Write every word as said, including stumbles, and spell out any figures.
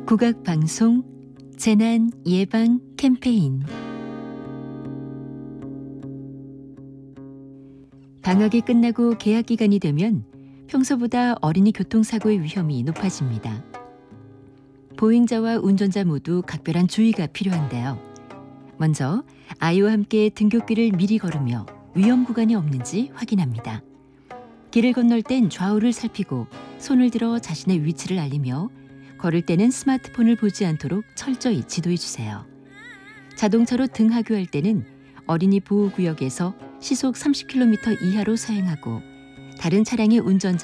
국악방송 재난 예방 캠페인. 방학이 끝나고 개학 기간이 되면 평소보다 어린이 교통사고의 위험이 높아집니다. 보행자와 운전자 모두 각별한 주의가 필요한데요. 먼저 아이와 함께 등굣길을 미리 걸으며 위험 구간이 없는지 확인합니다. 길을 건널 땐 좌우를 살피고 손을 들어 자신의 위치를 알리며 걸을 때는 스마트폰을 보지 않도록 철저히 지도해 주세요. 자동차로 등하교할 때는 어린이 보호구역에서 시속 삼십 킬로미터 이하로 서행하고 다른 차량의 운전자